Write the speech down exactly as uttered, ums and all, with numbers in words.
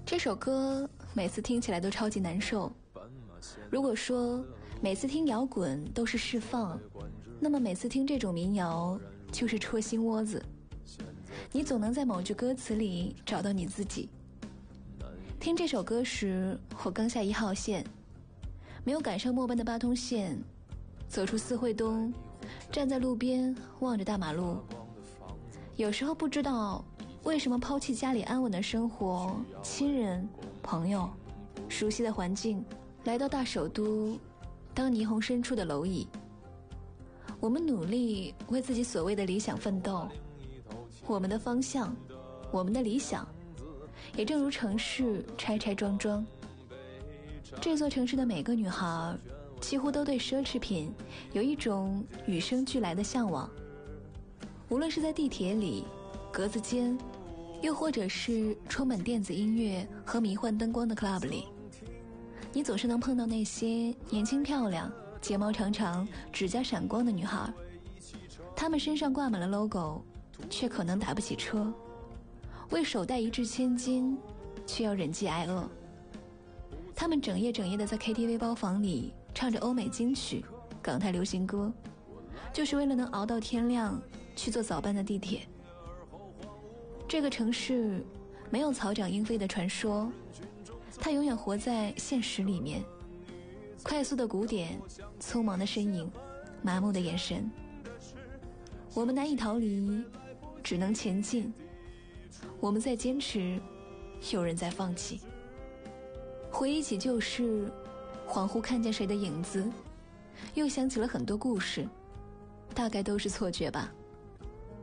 这首歌每次听起来都超级难受。如果说每次听摇滚都是释放，那么每次听这种民谣就是戳心窝子。你总能在某句歌词里找到你自己。听这首歌时，我刚下一号线，没有赶上末班的八通线，走出四惠东，站在路边望着大马路。有时候不知道为什么抛弃家里安稳的生活、亲人、朋友、熟悉的环境，来到大首都当霓虹深处的蝼蚁。我们努力为自己所谓的理想奋斗，我们的方向，我们的理想，也正如城市拆拆装装。这座城市的每个女孩几乎都对奢侈品有一种与生俱来的向往。无论是在地铁里、格子间，又或者是充满电子音乐和迷幻灯光的 club 里，你总是能碰到那些年轻漂亮、睫毛长长、指甲闪光的女孩。她们身上挂满了 logo， 却可能打不起车，为手袋一掷千金，却要忍饥挨饿。她们整夜整夜地在 K T V 包房里唱着欧美金曲、港台流行歌，就是为了能熬到天亮去坐早班的地铁。这个城市没有草长莺飞的传说，它永远活在现实里面。快速的鼓点，匆忙的身影，麻木的眼神，我们难以逃离，只能前进。我们在坚持，有人在放弃。回忆起旧事，恍惚看见谁的影子，又想起了很多故事，大概都是错觉吧。